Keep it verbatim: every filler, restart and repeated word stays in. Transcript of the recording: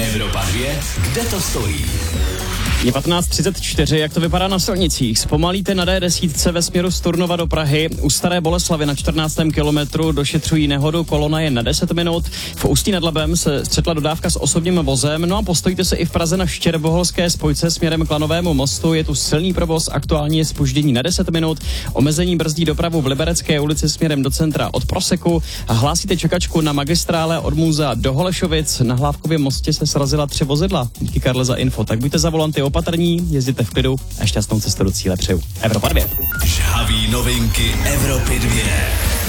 Evropa dvě, kde to stojí? Je patnáct třicet čtyři, jak to vypadá na silnicích. Zpomalíte na D deset ve směru z Turnova do Prahy. U Staré Boleslavy na čtrnáctém kilometru došetřují nehodu, kolona je na deset minut. V Ústí nad Labem se střetla dodávka s osobním vozem. No a postojíte se i v Praze na Štěrboholské spojce směrem k Lanovému mostu. Je tu silný provoz, aktuálně je zpoždění na deset minut. Omezení brzdí dopravu v Liberecké ulici směrem do centra od Proseku. A hlásíte čekačku na magistrále od Muzea do Holešovic. Na Hlávkově mostě se srazila tři vozidla. Díky, Karle, za info. Tak buďte za volanty opatrní, jezděte v klidu a šťastnou cestu do cíle přeju. Evropa dvě. Žhavý novinky Evropy dvě.